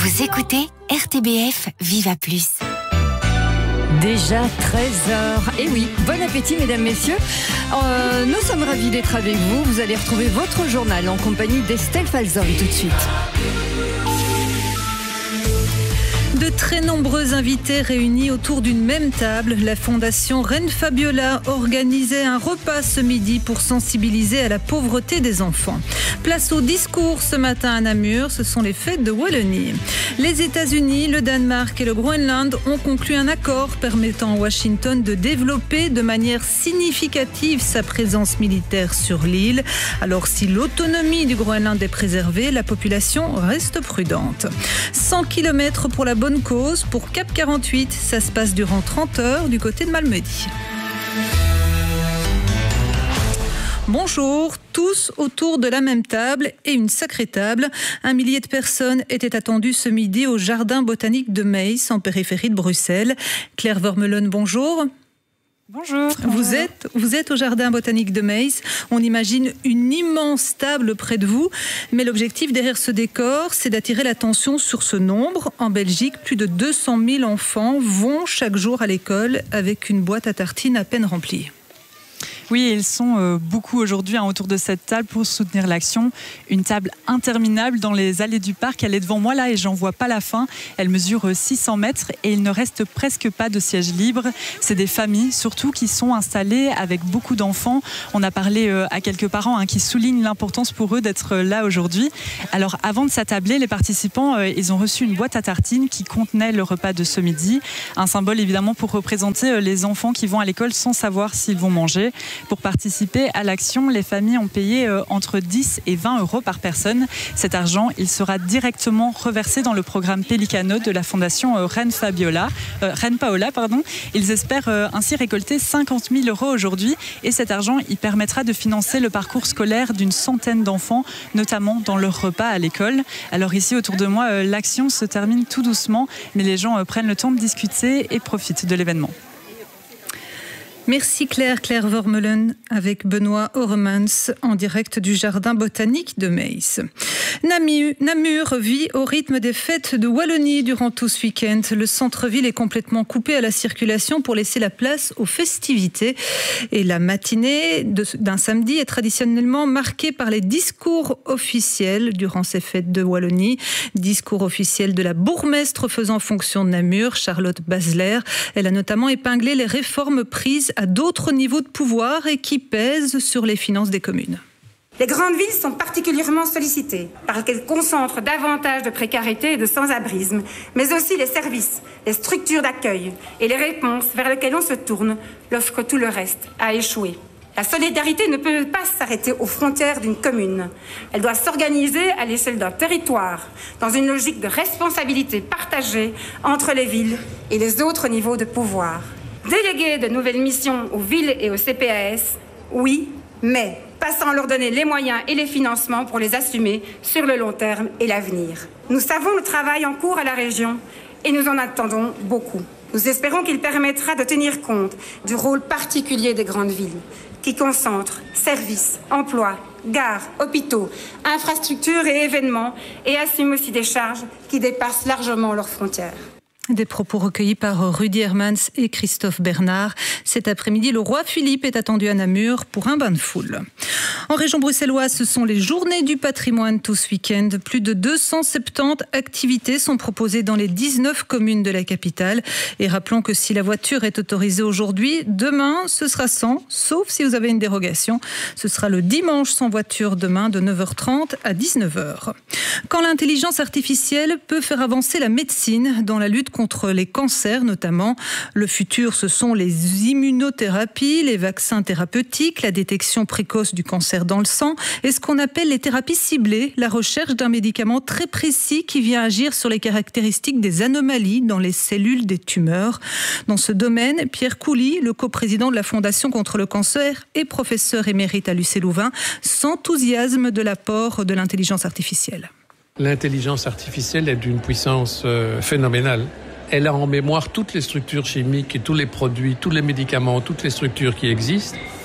Vous écoutez RTBF Viva Plus. Déjà 13h. Et oui, bon appétit mesdames, messieurs. Nous sommes ravis d'être avec vous. Vous allez retrouver votre journal en compagnie d'Estelle Falzon tout de suite. De très nombreux invités réunis autour d'une même table, la Fondation Reine Fabiola organisait un repas ce midi pour sensibiliser à la pauvreté des enfants. Place au discours ce matin à Namur, ce sont les fêtes de Wallonie. Les États-Unis, le Danemark et le Groenland ont conclu un accord permettant à Washington de développer de manière significative sa présence militaire sur l'île. Alors si l'autonomie du Groenland est préservée, la population reste prudente. 100 km pour la bonne cause, pour Cap 48, ça se passe durant 30 heures du côté de Malmedy. Bonjour, tous autour de la même table et une sacrée table. 1 millier de personnes étaient attendues ce midi au Jardin botanique de Meysse, en périphérie de Bruxelles. Claire Vermeulen, bonjour. Bonjour. Vous êtes au Jardin botanique de Meysse. On imagine une immense table près de vous. Mais l'objectif derrière ce décor, c'est d'attirer l'attention sur ce nombre. En Belgique, plus de 200 000 enfants vont chaque jour à l'école avec une boîte à tartines à peine remplie. Oui, ils sont beaucoup aujourd'hui autour de cette table pour soutenir l'action. Une table interminable dans les allées du parc. Elle est devant moi là et j'en vois pas la fin. Elle mesure 600 mètres et il ne reste presque pas de sièges libres. C'est des familles surtout qui sont installées avec beaucoup d'enfants. On a parlé à quelques parents qui soulignent l'importance pour eux d'être là aujourd'hui. Alors avant de s'attabler, les participants ils ont reçu une boîte à tartines qui contenait le repas de ce midi. Un symbole évidemment pour représenter les enfants qui vont à l'école sans savoir s'ils vont manger. Pour participer à l'action, les familles ont payé entre 10 et 20 euros par personne. Cet argent, il sera directement reversé dans le programme Pelicano de la Fondation Reine Paola. Ils espèrent ainsi récolter 50 000 euros aujourd'hui et cet argent, il permettra de financer le parcours scolaire d'une centaine d'enfants, notamment dans leur repas à l'école. Alors ici, autour de moi, l'action se termine tout doucement, mais les gens prennent le temps de discuter et profitent de l'événement. Merci Claire Vermeulen avec Benoît Oremans en direct du Jardin botanique de Meysse. Namur vit au rythme des fêtes de Wallonie durant tout ce week-end. Le centre-ville est complètement coupé à la circulation pour laisser la place aux festivités. Et la matinée d'un samedi est traditionnellement marquée par les discours officiels durant ces fêtes de Wallonie. Discours officiel de la bourgmestre faisant fonction de Namur, Charlotte Basler. Elle a notamment épinglé les réformes prises à d'autres niveaux de pouvoir et qui pèsent sur les finances des communes. Les grandes villes sont particulièrement sollicitées parce qu'elles concentrent davantage de précarité et de sans-abrisme, mais aussi les services, les structures d'accueil et les réponses vers lesquelles on se tourne lorsque tout le reste a échoué. La solidarité ne peut pas s'arrêter aux frontières d'une commune. Elle doit s'organiser à l'échelle d'un territoire, dans une logique de responsabilité partagée entre les villes et les autres niveaux de pouvoir. Déléguer de nouvelles missions aux villes et aux CPAS, oui, mais pas sans leur donner les moyens et les financements pour les assumer sur le long terme et l'avenir. Nous savons le travail en cours à la région et nous en attendons beaucoup. Nous espérons qu'il permettra de tenir compte du rôle particulier des grandes villes, qui concentrent services, emplois, gares, hôpitaux, infrastructures et événements et assument aussi des charges qui dépassent largement leurs frontières. Des propos recueillis par Rudy Hermans et Christophe Bernard. Cet après-midi, le roi Philippe est attendu à Namur pour un bain de foule. En région bruxelloise, ce sont les journées du patrimoine tout ce week-end. Plus de 270 activités sont proposées dans les 19 communes de la capitale. Et rappelons que si la voiture est autorisée aujourd'hui, demain, ce sera sans, sauf si vous avez une dérogation. Ce sera le dimanche sans voiture demain de 9h30 à 19h. Quand l'intelligence artificielle peut faire avancer la médecine dans la lutte contre les cancers notamment. Le futur, ce sont les immunothérapies, les vaccins thérapeutiques, la détection précoce du cancer dans le sang et ce qu'on appelle les thérapies ciblées, la recherche d'un médicament très précis qui vient agir sur les caractéristiques des anomalies dans les cellules des tumeurs. Dans ce domaine, Pierre Couly, le coprésident de la Fondation contre le cancer et professeur émérite à l'UC Louvain, s'enthousiasme de l'apport de l'intelligence artificielle. L'intelligence artificielle est d'une puissance phénoménale. Elle a en mémoire toutes les structures chimiques et tous les produits, tous les médicaments, toutes les structures qui existent.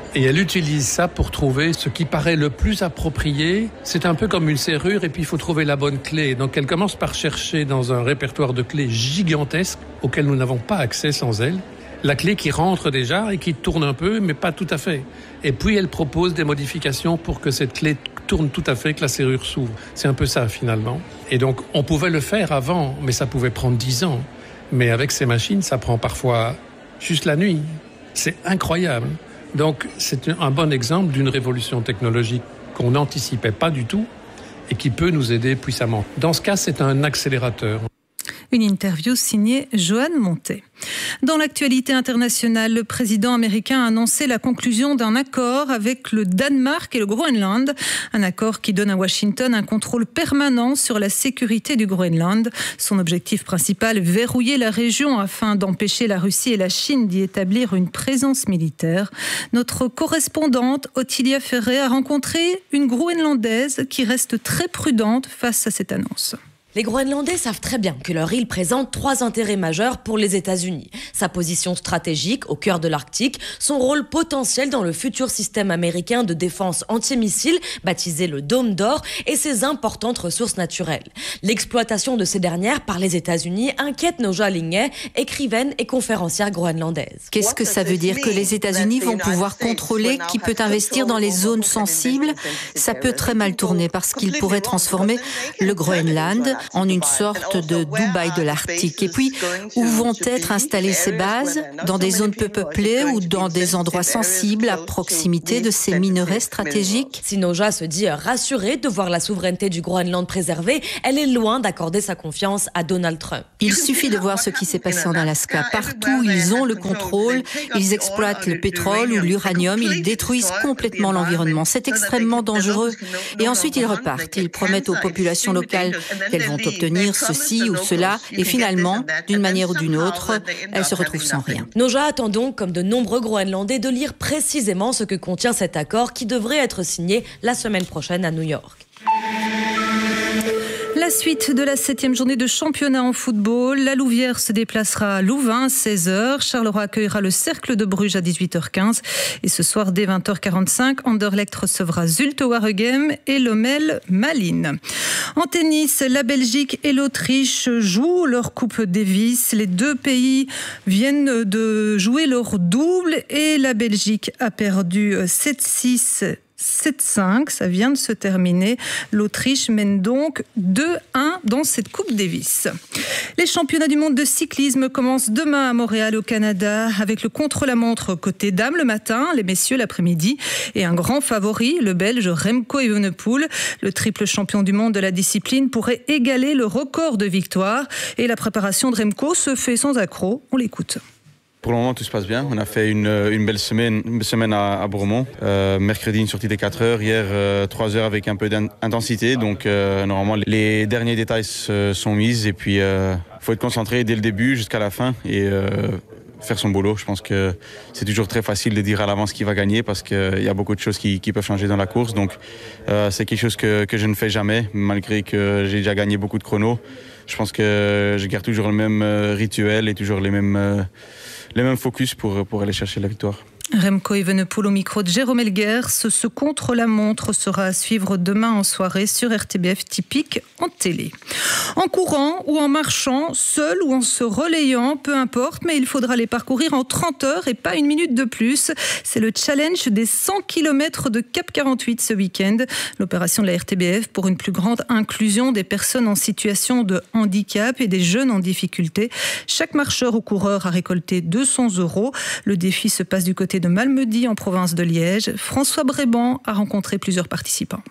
Et elle utilise ça pour trouver ce qui paraît le plus approprié. C'est un peu comme une serrure et puis il faut trouver la bonne clé. Donc elle commence par chercher dans un répertoire de clés gigantesque auquel nous n'avons pas accès sans elle. La clé qui rentre déjà et qui tourne un peu, mais pas tout à fait. Et puis elle propose des modifications pour que cette clé tourne tout à fait, que la serrure s'ouvre. C'est un peu ça finalement. Et donc on pouvait le faire avant, mais ça pouvait prendre 10 ans. Mais avec ces machines, ça prend parfois juste la nuit. C'est incroyable. Donc c'est un bon exemple d'une révolution technologique qu'on n'anticipait pas du tout et qui peut nous aider puissamment. Dans ce cas, c'est un accélérateur. Une interview signée Joanne Montet. Dans l'actualité internationale, le président américain a annoncé la conclusion d'un accord avec le Danemark et le Groenland. Un accord qui donne à Washington un contrôle permanent sur la sécurité du Groenland. Son objectif principal, verrouiller la région afin d'empêcher la Russie et la Chine d'y établir une présence militaire. Notre correspondante Ottilia Ferré a rencontré une Groenlandaise qui reste très prudente face à cette annonce. Les Groenlandais savent très bien que leur île présente 3 intérêts majeurs pour les États-Unis. Sa position stratégique au cœur de l'Arctique, son rôle potentiel dans le futur système américain de défense antimissile, baptisé le Dôme d'Or, et ses importantes ressources naturelles. L'exploitation de ces dernières par les États-Unis inquiète Nooja Lingay, écrivaine et conférencière groenlandaise. Qu'est-ce que ça veut dire? Que les États-Unis vont pouvoir contrôler qui peut investir dans les zones sensibles? Ça peut très mal tourner parce qu'ils pourraient transformer le Groenland en une sorte de Dubaï de l'Arctique. Et puis, où vont être installées ces bases? Dans des zones peu peuplées ou dans des endroits sensibles à proximité de ces minerais stratégiques? Si Nooja se dit rassurée de voir la souveraineté du Groenland préservée, elle est loin d'accorder sa confiance à Donald Trump. Il suffit de voir ce qui s'est passé en Alaska. Partout, ils ont le contrôle, ils exploitent le pétrole ou l'uranium, ils détruisent complètement l'environnement. C'est extrêmement dangereux. Et ensuite, ils repartent. Ils promettent aux populations locales qu'elles vont obtenir ceci ou cela, et finalement, d'une manière ou d'une autre, elles se retrouvent sans rien. Nooja attend donc, comme de nombreux Groenlandais, de lire précisément ce que contient cet accord qui devrait être signé la semaine prochaine à New York. La suite de la 7e journée de championnat en football. La Louvière se déplacera à Louvain à 16h. Charleroi accueillera le Cercle de Bruges à 18h15. Et ce soir, dès 20h45, Anderlecht recevra Zulte Waregem et Lommel Malines. En tennis, la Belgique et l'Autriche jouent leur Coupe Davis. Les deux pays viennent de jouer leur double et la Belgique a perdu 7-6. 7-5, ça vient de se terminer. L'Autriche mène donc 2-1 dans cette Coupe Davis. Les championnats du monde de cyclisme commencent demain à Montréal au Canada avec le contre-la-montre côté dames le matin, les messieurs l'après-midi et un grand favori, le Belge Remco Evenepoel. Le triple champion du monde de la discipline pourrait égaler le record de victoires et la préparation de Remco se fait sans accroc. On l'écoute. Pour le moment, tout se passe bien. On a fait une belle semaine à Bromont. Mercredi, une sortie de 4 heures. Hier, 3 heures avec un peu d'intensité. Donc, normalement, les derniers détails sont mis. Et puis, faut être concentré dès le début jusqu'à la fin et faire son boulot. Je pense que c'est toujours très facile de dire à l'avance qui va gagner parce qu'il y a beaucoup de choses qui peuvent changer dans la course. Donc, c'est quelque chose que je ne fais jamais, malgré que j'ai déjà gagné beaucoup de chronos. Je pense que je garde toujours le même rituel et toujours les mêmes focus pour aller chercher la victoire. Remco Evenepoel au micro de Jérôme Elguers. Ce contre-la-montre sera à suivre demain en soirée sur RTBF Typique en télé. En courant ou en marchant, seul ou en se relayant, peu importe, mais il faudra les parcourir en 30 heures et pas une minute de plus. C'est le challenge des 100 km de Cap 48 ce week-end. L'opération de la RTBF pour une plus grande inclusion des personnes en situation de handicap et des jeunes en difficulté. Chaque marcheur ou coureur a récolté 200 €. Le défi se passe du côté de Malmedy en province de Liège. François Bréban a rencontré plusieurs participants.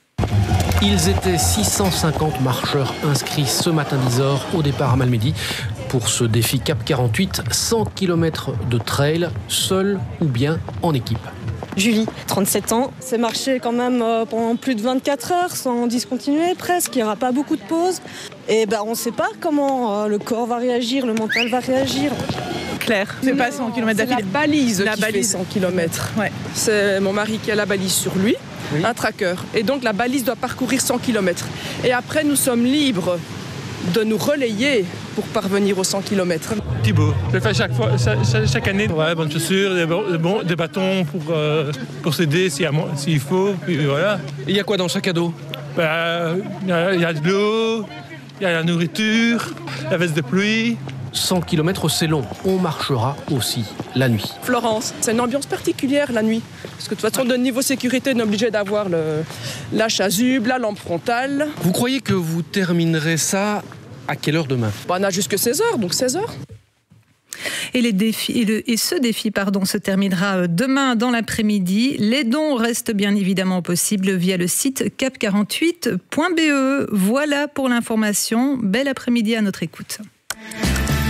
Ils étaient 650 marcheurs inscrits ce matin 10h au départ à Malmedy pour ce défi Cap 48, 100 km de trail, seul ou bien en équipe. Julie, 37 ans. C'est marché quand même pendant plus de 24 heures sans discontinuer presque. Il n'y aura pas beaucoup de pauses. Et on ne sait pas comment le corps va réagir, le mental va réagir. Claire, c'est pas 100 km d'affilée. La balise fait 100 km. Ouais. C'est mon mari qui a la balise sur lui, un tracker. Et donc la balise doit parcourir 100 km. Et après, nous sommes libres de nous relayer pour parvenir aux 100 km. Thibaut, je le fais chaque année. Ouais, bonnes chaussures, des bâtons pour s'aider s'il faut. Puis voilà. Il y a quoi dans le sac à dos? Il y a de l'eau, il y a la nourriture, la veste de pluie. 100 km, c'est long. On marchera aussi la nuit. Florence, c'est une ambiance particulière la nuit. Parce que de toute façon, de niveau sécurité, on est obligé d'avoir la chasuble, la lampe frontale. Vous croyez que vous terminerez ça à quelle heure demain? On a jusque 16h, donc 16h. Et ce défi se terminera demain dans l'après-midi. Les dons restent bien évidemment possibles via le site cap48.be. Voilà pour l'information. Bel après-midi à notre écoute.